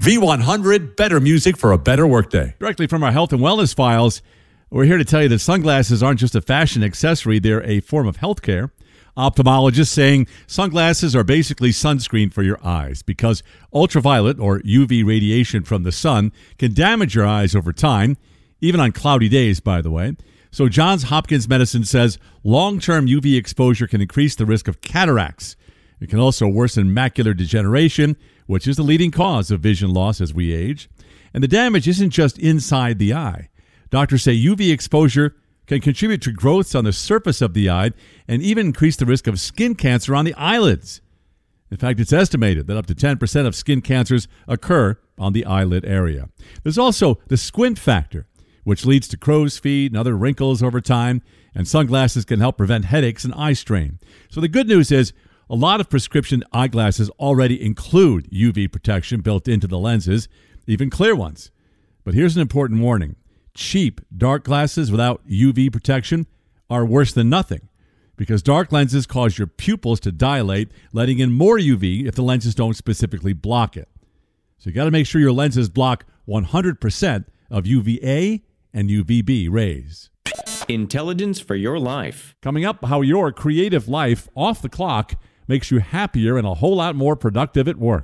V100, better music for a better workday. Directly from our health and wellness files, we're here to tell you that sunglasses aren't just a fashion accessory, they're a form of healthcare. Ophthalmologists saying sunglasses are basically sunscreen for your eyes because ultraviolet or UV radiation from the sun can damage your eyes over time, even on cloudy days, by the way. So Johns Hopkins Medicine says long-term UV exposure can increase the risk of cataracts. It can also worsen macular degeneration, which is the leading cause of vision loss as we age. And the damage isn't just inside the eye. Doctors say UV exposure can contribute to growths on the surface of the eye and even increase the risk of skin cancer on the eyelids. In fact, it's estimated that up to 10% of skin cancers occur on the eyelid area. There's also the squint factor, which leads to crow's feet and other wrinkles over time, and sunglasses can help prevent headaches and eye strain. So the good news is a lot of prescription eyeglasses already include UV protection built into the lenses, even clear ones. But here's an important warning. Cheap dark glasses without UV protection are worse than nothing because dark lenses cause your pupils to dilate, letting in more UV if the lenses don't specifically block it. So you got to make sure your lenses block 100% of UVA and UVB rays. Intelligence for your life. Coming up, how your creative life off the clock makes you happier and a whole lot more productive at work.